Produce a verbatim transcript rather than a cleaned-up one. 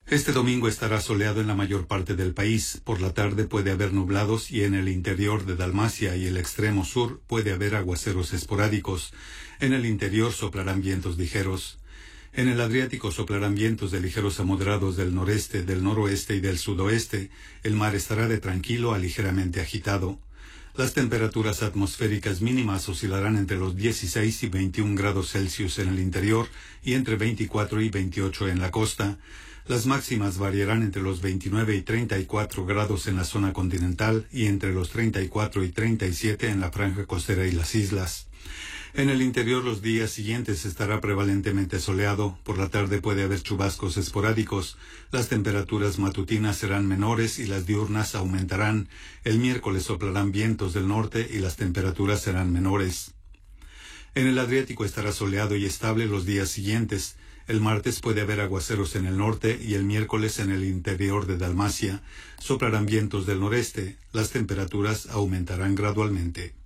Este domingo estará soleado en la mayor parte del país. Por la tarde puede haber nublados y en el interior de Dalmacia y el extremo sur puede haber aguaceros esporádicos. En el interior soplarán vientos ligeros. En el Adriático soplarán vientos de ligeros a moderados del noreste, del noroeste y del sudoeste. El mar estará de tranquilo a ligeramente agitado. Las temperaturas atmosféricas mínimas oscilarán entre los dieciséis y veintiún grados Celsius en el interior y entre veinticuatro y veintiocho en la costa. Las máximas variarán entre los veintinueve y treinta y cuatro grados en la zona continental y entre los treinta y cuatro y treinta y siete en la franja costera y las islas. En el interior los días siguientes estará prevalentemente soleado. Por la tarde puede haber chubascos esporádicos. Las temperaturas matutinas serán menores y las diurnas aumentarán. El miércoles soplarán vientos del norte y las temperaturas serán menores. En el Adriático estará soleado y estable los días siguientes. El martes puede haber aguaceros en el norte y el miércoles en el interior de Dalmacia. Soplarán vientos del noreste. Las temperaturas aumentarán gradualmente.